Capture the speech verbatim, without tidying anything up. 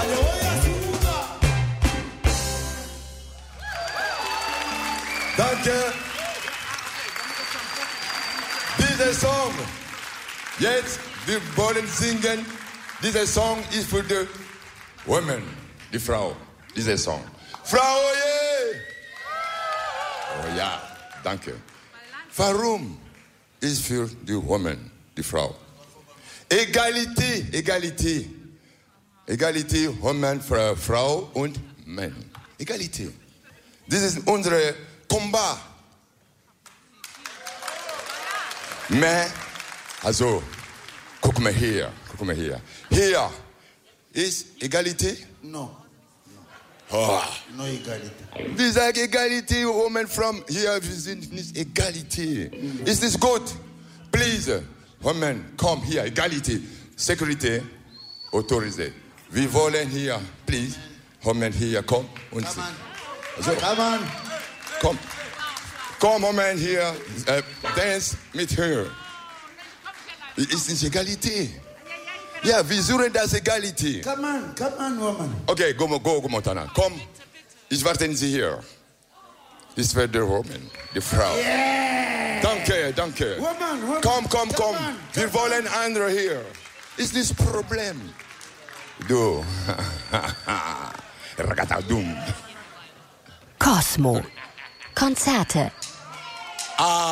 Danke. Dieser Song, jetzt, wir wollen singen. Dieser Song ist für die Women, die Frau. Dieser Song. Frau, oje! Oh ja, danke. Warum ist für die Women, die Frau? Egalité, Egalité. Egalité, Women, Frau und Mann. Egalité. Das ist unser Combat. Mais, also, guck mal hier, guck mal hier. Hier ist Egalité? No. Oh. No Egalité. Wir sagen Egalité, Women from hier, wir sind nicht Egalité. Mm. Ist das gut? Please, Women, komm hier, Egalité. Security, autorisé. Wir wollen hier, please, Women hier, komm. Und Come on. Also, Come on. komm. Komm, Moment hier, äh, dance mit her. Ist nicht Egalité. Ja, wir suchen das Egalité. Come on, come on, woman. Okay, go, go, go, Montana. Komm, ich warte Sie hier. Das wird der Woman, die Frau. Yeah. Danke, danke. Woman, woman. Komm, komm, komm. On, wir wollen andere hier. Ist das Problem? Du. Ragatadum. Cosmo. Konzerte. Ah.